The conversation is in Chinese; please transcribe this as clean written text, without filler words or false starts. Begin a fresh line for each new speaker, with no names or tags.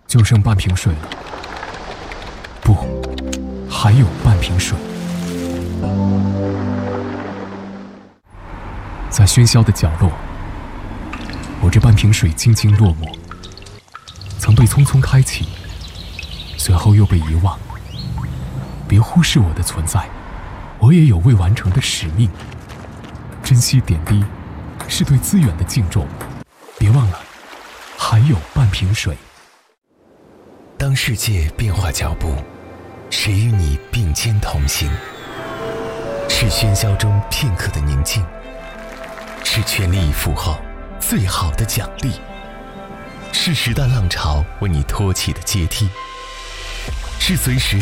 就剩半瓶水了。不，还有半瓶水。在喧嚣的角落，我这半瓶水静静落寞，曾被匆匆开启，随后又被遗忘。别忽视我的存在，我也有未完成的使命。珍惜点滴，是对资源的敬重。别忘了，还有半瓶水。
当世界变化脚步，谁与你并肩同行？是喧嚣中片刻的宁静，是全力以赴后最好的奖励，是时代浪潮为你托起的阶梯，是随时